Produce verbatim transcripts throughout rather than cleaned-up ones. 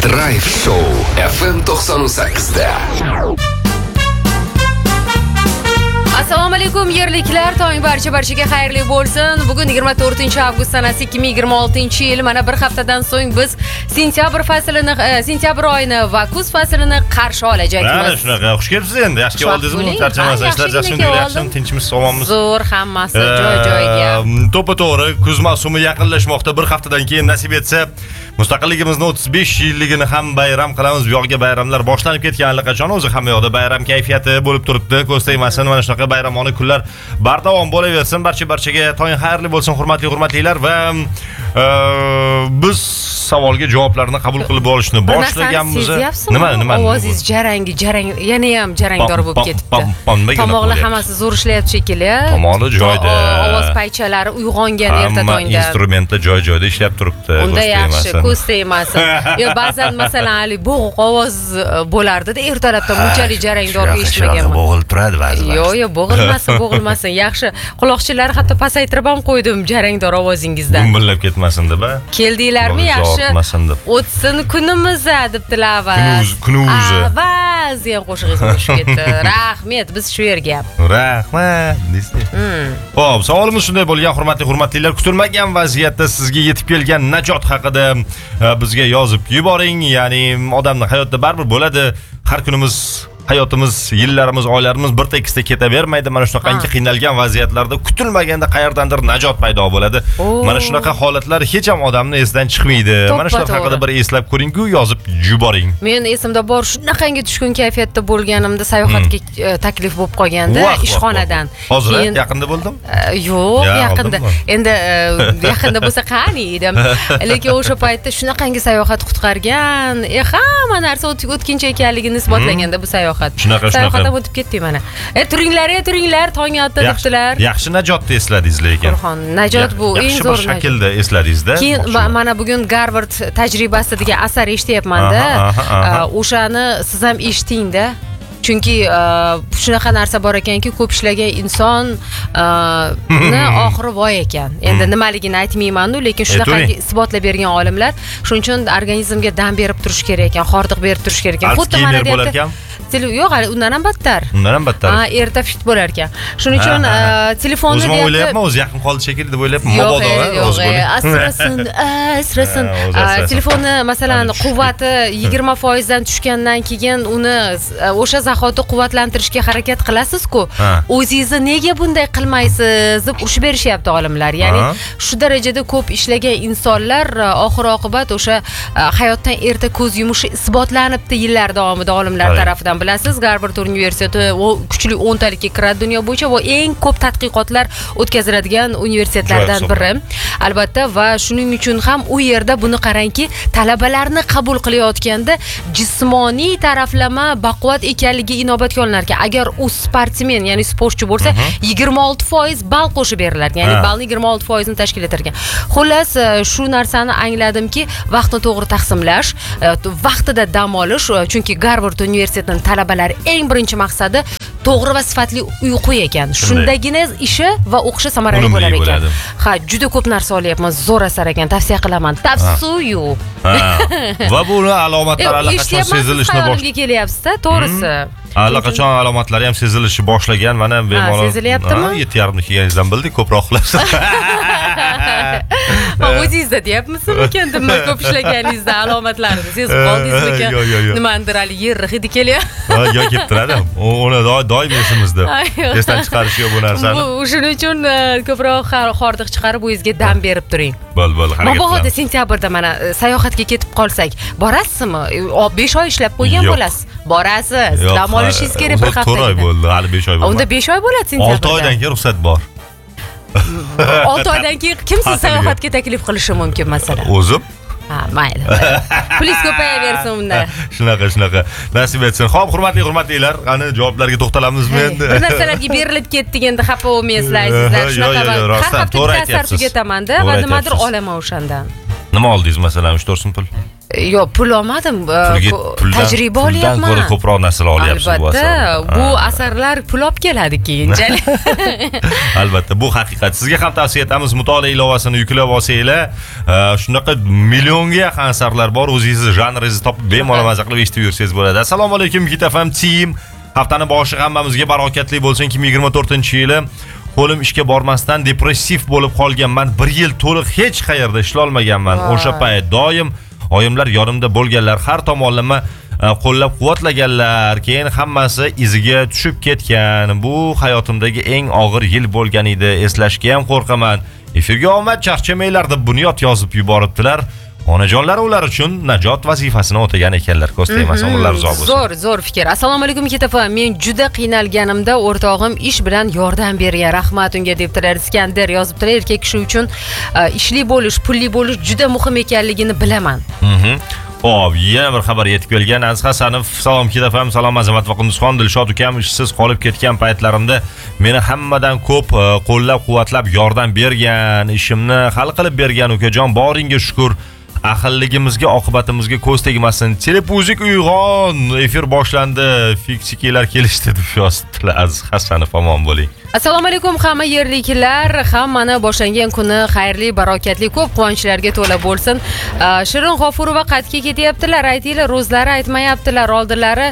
Drive Show F M to'qson sakkizda. Assalomu alaykum yerliklar, tong barcha barchaga xayrli bo'lsin. Bugun yigirma to'rtinchi avgust sanasi ikki ming yigirma oltinchi yil. Mana bir haftadan so'ng biz sentyabr faslini, sentyabr oyini va kuz faslini qarshi olajakmiz. Mana shunaqa, xush kelibsiz endi. Yaxshi keldingizmi? Charchamasizlar, ishlar yaxshimi, yaxshimi, tinchmisiz, sog'misiz? Zo'r, hammasi joy-joyiga. To'ppa-to'g'ri, kuz mavsumi yaqinlashmoqda. Bir haftadan keyin nasib etsa mustaqilligimizni o'ttiz besh yilligini ham bayram qilamiz. Bu yoqga bayramlar boshlanib ketgan allaqachon. O'zi hamma yoqda bayram kayfiyati bo'lib turibdi. Ko'z tegmasin, mana shunaqa bayramona kunlar bardavom bo'laversin. Barcha-barchaga tong xayrli bo'lsin, hurmatli hurmatlilar va biz savolga javoblarni qabul qilib olishni boshlaganmiz. Nima, nima? Ovozingiz jarangi, jarang, yana ham jarangdor bo'lib ketibdi. Tomoqlar hammasi zo'r ishlayapti shekilli. Tomoqlar joyda. Ovoz paychalari uyg'ongan erta tongda. Hamma instrumentlar joy-joyda ishlab turibdi. Unda yaxshi, ko'z tegmasin. Yo, ba'zan masalan, ali bo'g'iq ovoz bo'lardi-da, ertalabdan bunchalik jarangdor eshitmaganman. Bo'g'ilib turadi ba'zan. Yo, yo, bo'g'ilmasin, bo'g'ilmasin. Yaxshi. Quloqchilarni hatto pasaytirib ham qo'ydim jarangdor ovozingizdan. Gumbullab ketmasin deb. Keldinglarmi yaxshi? O'tsin kunimiz debdilar va kunimiz. Avaz degan qo'shig'ingiz qo'shib ketdi. Rahmat, biz shu yerga. Rahmat. Xo'p, savolimiz shunday bo'lgan, hurmatli hurmatlilar, kutilmagan vaziyatda sizga yetib kelgan najot haqida bizga yozib yuboring. Ya'ni odamning hayotda baribir bo'ladi. Har kunimiz hayotimiz, yillarimiz, oylarimiz bir tekisda ketavermaydi. Mana shunaqangi qiynalgan vaziyatlarda kutilmaganda qayerdandir najot paydo bo'ladi. Mana shunaqa holatlar hech ham odamni esidan chiqmaydi. Mana shular haqida bir eslab ko'ring-ku, yozib yuboring. Men esimda bor, shunaqangi tushkun kayfiyatda bo'lganimda sayohatga taklif bo'lib qolgandi ishxonadan. Hozir yaqinda bo'ldim? Yo'q, yaqinda. Endi yaqinda bo'lsa qani edim. Lekin o'sha paytda shunaqangi sayohat qutqargan, e hamma narsa o'tkinchi ekanligini isbotlaganda bu sayohat. Shunaqa shunaqa. Sayohatdan o'tib ketdik mana. E turinglar, e turinglar, tong otdi debdilar. Yaxshi najotni esladingiz lekin. Qur'on, najot bu eng zo'r najot. Yaxshi shaklda esladingiz-da. Keyin mana bugun Garvard tajribasi degan asar eshityapman-da. O'shani siz ham eshiting-da. Chunki shunaqa narsa bor ekanki, ko'p ishlagan inson ni oxiri voy ekan. Endi nimaligini aytmayman-ku, lekin shunaqangi isbotlab bergan olimlar, shuning uchun organizmga dam berib turish kerak ekan, hordiq berib turish kerak ekan. Xuddi mana deyapti. Yo'q, undan ham battar. Undan ham battar. Ha, erta fit bo'lar ekan. Shuning uchun telefonni deyapti. O'zim o'ylayapman, o'zi yaqin qoldi shekilli deb o'ylayapman. Mobodo, o'zi bo'ling. Asrasin, asrasin. Telefonni masalan quvvati yigirma foiz dan tushgandan keyin uni o'sha zahoti quvvatlantirishga harakat qilasiz-ku. O'zingizni nega bunday qilmaysiz deb urushib berishyapti olimlar. Ya'ni shu darajada ko'p ishlagan insonlar oxir-oqibat o'sha hayotdan erta ko'z yumishi isbotlanibdi yillar davomida olimlar tomonidan. Bilasiz, Garvard universiteti kuchli o'ntalikka kiradi dunyo bo'yicha va eng ko'p tadqiqotlar o'tkaziladigan universitetlardan biri. Albatta, va shuning uchun ham u yerda buni qarangki, talabalarni qabul qilayotganda jismoniy taraflama baquvvat ekanligi inobatga olinar ekan. Agar u sportmen, ya'ni sportchi bo'lsa, yigirma olti foiz ball qo'shib beriladi. Ya'ni ballni yigirma olti foiz ni tashkil etar ekan. Xullas, shu narsani angladimki, vaqtni to'g'ri taqsimlash, vaqtida dam olish, chunki Garvard universitetining talabalari eng birinchi maqsadi to'g'ri va sifatli uyqu ekan. Shundagina ishi va o'qishi samarali bo'lar ekan. Ha, juda ko'p narsa olyapman, zo'r asar ekan, tavsiya qilaman. Tavsiyu. Va buni alomatlari allaqachon sezilishni boshlagan kelyapsiz-da, to'g'risi. Allaqachon alomatlari ham sezilishi boshlagan. Mana bemalol sezilyaptimi? yetti yarim kelganingizdan bildik, ko'proq xullas. O'zingizda deyapmisiz ekan, nima ko'p ishlaganingizda alomatlarini sezib qoldingizmi? Nimandir ali yer hidi kelyapti. Ha, yo kelib turadi. Uni doim esimizda. Esdan chiqarish yo'q bu narsani. Shuning uchun ko'proq hordiq chiqarib o'zingizga dam berib turing. Bo'l, bo'l, harakat qiling. Mabodo sentyabrda mana sayohatga ketib qolsak, borasizmi? besh oy ishlab qo'ygan bo'lasiz. Borasiz. Dam olishingiz kerak bir hafta. to'rt oy bo'ldi, hali besh oy bo'ldi. Unda besh oy bo'ladi sentyabrda. olti oydan keyin ruxsat bor. olti oydan keyin kim siz sayohatga taklif qilishi mumkin masalan? O'zim. Ha, mayli. Pulis ko'payaversin unda. Shunaqa, shunaqa. Nasib etsin. Xo'p, hurmatli hurmatlilar, qani javoblarga to'xtalamizmi endi? Bir narsalarga berilib ketdik endi, xafa bo'lmaysizlar, sizlar. Shunaqa har hafta bitta asar tugataman-da va nimadir olaman o'shandan. Nima oldingiz masalan uch to'rt so'm pul? Yo'q, pul olmadim. Tajriba olyapman. Puldan ko'ra ko'proq narsalar olyapsiz bu asar. Albatta, bu asarlar pul olib keladi keyinchalik. Albatta, bu haqiqat. Sizga ham tavsiya etamiz, mutolaa ilovasini yuklab olsanglar, shunaqa millionga yaqin asarlar bor, o'zingizni janringizni topib bemalol maza qilib eshitib yursangiz bo'ladi. Assalomu alaykum Hit F M team. Haftani boshi hammamizga barokatli bo'lsin. ikki ming yigirma to'rtinchi yili qo'lim ishga bormasdan depressiv bo'lib qolganman. bir yil to'liq hech qayerda ishlay olmaganman. O'sha payt doim oyimlar yonimda bo'lganlar, har tomonlama qo'llab-quvvatlaganlar. Keyin hammasi iziga tushib ketgan. Bu hayotimdagi eng og'ir yil bo'lgan edi. Eslashga ham qo'rqaman. Efirga omad, charchamanglar deb bunyod yozib yuboribdilar. Onajonlar ular uchun najot vazifasini o'tagan ekanlar. Ko'staymas, umrlar uzoq bo'lsin. Zo'r, zo'r fikr. Assalomu alaykum Hit F M. Men juda qiynalganimda o'rtog'im ish bilan yordam bergan. Rahmat unga debdilar. Iskandar yozibdilar. Erkak kishi uchun ishli bo'lish, pulli bo'lish juda muhim ekanligini bilaman. Mhm. Xo'p, yana bir xabar yetib kelgan. Aziz Hasanov, salom Hit F M, salom Azamat va Qunduzxon. Dilshod ukam ishsiz qolib ketgan paytlarimda meni hammadan ko'p qo'llab-quvvatlab yordam bergan, ishimni hal qilib bergan ukajon, boringga shukr. Ahilligimizga, oqibatimizga ko'z tegmasin. Telepuzik uyg'on, efir boshlandi. Fiksikilar kelishdi deb yozibdilar. Aziz Hasanov, omon bo'ling. Assalomu alaykum hamma yerliklar. Hammani boshlangan kuni xayrli, barokatli, ko'p quvonchlarga to'la bo'lsin. Shirin G'ofurova qaytga ketyaptilar. Aytinglar, o'zlari aytmayaptilar. Oldilari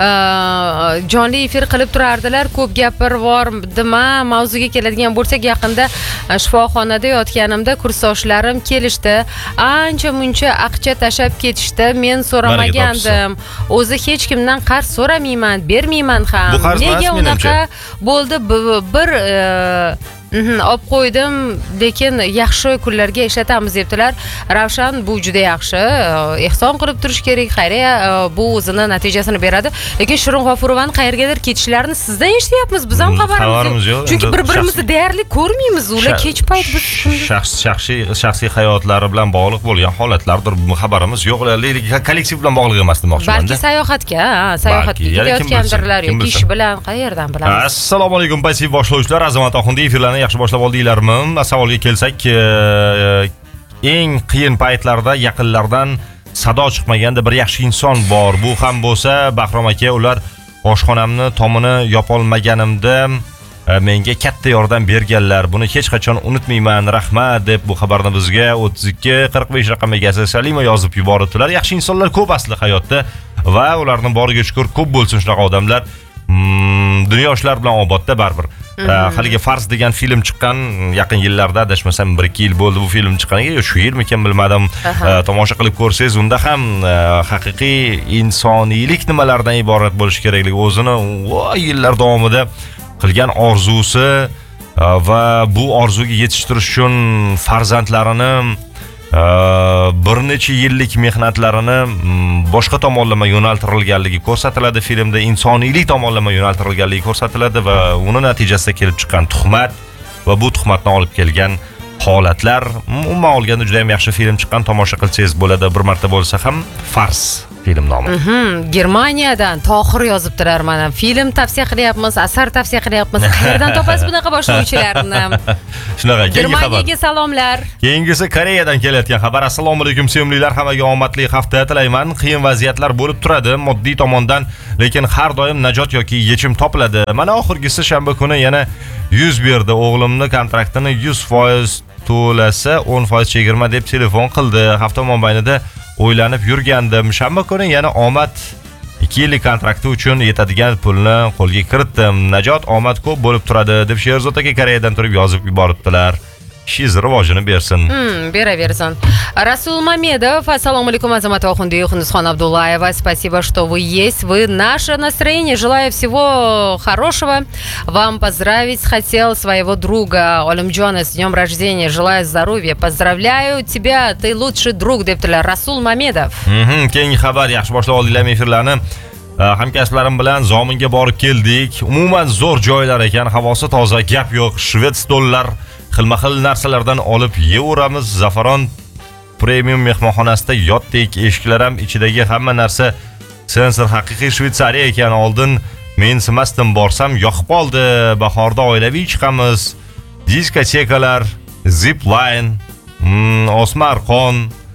jonli efir qilib turardilar. Ko'p gapirvordima. Mavzuga keladigan bo'lsak, yaqinda shifoxonada yotganimda kursdoshlarim kelishdi. Ancha muncha aqcha tashab ketishdi. Men so'ramagandim. O'zi hech kimdan qarz so'ramayman, bermayman ham. Nega unaqa bo'ldi? Bir olib qo'ydim, lekin yaxshi kunlarga ishlatamiz debdilar. Ravshan, bu juda yaxshi. Ehson qilib turish kerak. Xayriya, bu o'zini natijasini beradi. Lekin Shirin G'ofurovani qayergadir ketishlarini sizdan eshityapmiz. Biz ham xabarimiz yo'q. Chunki bir-birimizni deyarli ko'rmaymiz. Ular kech payt biz shaxsiy shaxsiy hayotlari bilan bog'liq bo'lgan holatlardir. Bu xabarimiz yo'q. Kollektiv bilan bog'liq emas demoqchiman. Balki sayohatga, sayohatga ketayotgandirlar yoki ish bilan, qayerdan bilamiz. Assalomu alaykum, passiv boshlovchilar. Azamat Oxundi efirlarni yaxshi boshlab oldinglarmi? Savolga kelsak, eng qiyin paytlarda yaqinlardan sado chiqmaganda bir yaxshi inson bor. Bu ham bo'lsa, Bahrom aka, ular oshxonamni tomini yopolmaganimda menga katta yordam berganlar. Buni hech qachon unutmayman. Rahmat deb bu xabarni bizga o'ttiz ikki qirq besh raqam egasi Salima yozib yuboribdilar. Yaxshi insonlar ko'p asli hayotda va ularning boriga shukr, ko'p bo'lsin shunaqa odamlar. Dunyo yoshlar bilan obodda baribir. Haliga Fars degan film chiqqan yaqin yillarda, adashmasam bir ikki yil bo'ldi bu film chiqqaniga. Shu yilmikan bilmadim. Tomosha qilib ko'rsangiz, unda ham haqiqiy insoniylik nimalardan iborat bo'lishi kerakligi, o'zini yillar davomida qilgan orzusi va bu orzuga yetishtirish uchun farzandlarini bir necha yillik mehnatlarini boshqa tomonlama yo'naltirilganligi ko'rsatiladi filmda, insoniylik tomonlama yo'naltirilganligi ko'rsatiladi va uni natijasida kelib chiqqan tuhmat va bu tuhmatni olib kelgan holatlar. Umuman olganda juda ham yaxshi film chiqqan, tomosha qilsangiz bo'ladi. Bir marta bo'lsa ham Fars film nomi. Germaniyadan Tohir yozibdilar mana. Film tavsiya qilyapmiz, asar tavsiya qilyapmiz. Qayerdan topasiz bunaqa boshlovchilarni? Shunaqa, keyingi xabar. Germaniyaga salomlar. Keyingisi Koreyadan kelayotgan xabar. Assalomu alaykum sevimlilar, hammaga omadli hafta tilayman. Qiyin vaziyatlar bo'lib turadi moddiy tomondan, lekin har doim najot yoki yechim topiladi. Mana oxirgisi shanba kuni yana yuz berdi. O'g'limni kontraktini yuz foiz to'lasa o'n foiz chegirma deb telefon qildi. Hafta mobaynida o'ylanib yurgandim. Shanba kuni yana omad ikki yillik kontrakti uchun yetadigan pulni qo'lga kiritdim. Najot, omad ko'p bo'lib turadi deb Sherzod aka Koreyadan turib yozib yuboribdilar. Ishingiz rivojini bersin. Hmm, beraversin. Rasul Mamedov, assalomu alaykum, Azamat Oxundi, Qunduzxon Abdullaeva, спасибо, что вы есть. Вы наше настроение. Желаю всего хорошего. Вам поздравить хотел своего друга Олимджона с днем рождения. Желаю здоровья. Поздравляю тебя, ты лучший друг, debdilar Rasul Mamedov. Mhm, keyingi xabar, yaxshi boshlab oldinglarmi efirlarni? Hamkasblarim bilan Zominga borib keldik. Umuman zo'r joylar ekan, havosi toza, gap yo'q. Shved stollar, xilma-xil narsalardan olib yevoramiz. Zafaron premium mehmonxonasida yotdik. Eshiklar ham ichidagi hamma narsa sensor haqiqiy Shvetsariya ekan. Oldin men simasdim, borsam yoqib qoldi. Bahorda oilaviy chiqamiz. Diskotekalar, zip line, mm, osmar qon,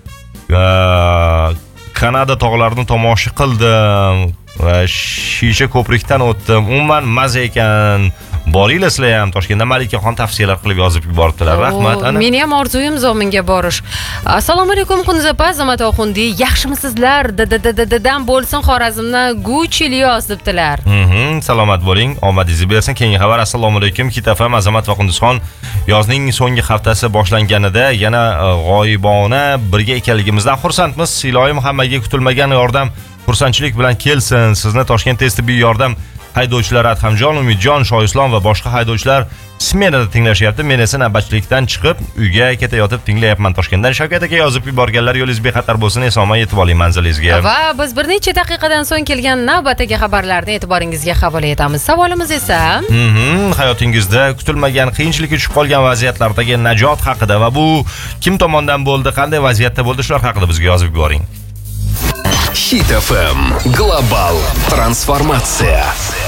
Kanada tog'larini tomosha qildim va shisha ko'prikdan o'tdim. Umuman maza ekan. Boringlar sizlar ham Toshkentda Malikaxon tavsiyalar qilib yozib yuboribdilar. Rahmat ana. Meni ham orzuyim Zominga borish. Assalomu alaykum Xunzopa, Azamat Oxundi. Yaxshimisizlar? Dadadadadan bo'lsin Xorazmdan Guchi Ilyos debdilar. Mhm, salomat bo'ling. Omadingiz bersin. Keyingi xabar. Assalomu alaykum Kitafam Azamat va Qunduzxon. Yozning so'nggi haftasi boshlanganida yana g'oyibona birga ekanligimizdan xursandmiz. Iloyim hammaga kutilmagan yordam xursandchilik bilan kelsin. Sizni Toshkent tez tibbiy yordam haydovchilar Adhamjon, Umidjon, Shoislom va boshqa haydovchilar smenada tinglashyapti. Men esa navbatchilikdan chiqib uyga ketayotib tinglayapman. Toshkentdan Shavkat aka yozib yuborganlar, yo'lingiz bexatar bo'lsin, eson yetib oling manzilingizga. Va biz bir necha daqiqadan so'ng kelgan navbatdagi xabarlarni e'tiboringizga havola etamiz. Savolimiz esa Mhm, hayotingizda kutilmagan qiyinchilikka tushib qolgan vaziyatlardagi najot haqida va bu kim tomonidan bo'ldi, qanday vaziyatda bo'ldi, shular haqida bizga yozib yuboring. Hit эф эм. Global transformatsiya.